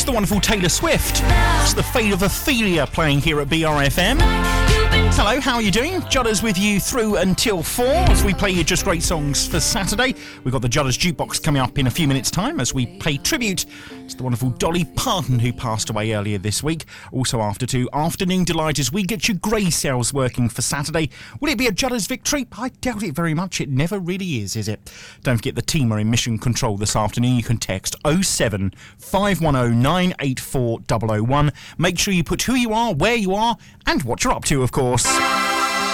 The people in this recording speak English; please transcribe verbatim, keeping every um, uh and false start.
the wonderful Taylor Swift. It's the fate of Ophelia playing here at B R F M. Hello, how are you doing? Judders with you through until four as we play you just great songs for Saturday. We've got the Judders Jukebox coming up in a few minutes' time as we pay tribute to the wonderful Dolly Parton who passed away earlier this week. Also after two, Afternoon Delight as we get your grey cells working for Saturday. Will it be a Judders victory? I doubt it very much. It never really is, is it? Don't forget the team are in mission control this afternoon. You can text oh seven five one oh nine eight four oh oh one. Make sure you put who you are, where you are, and what you're up to, of course.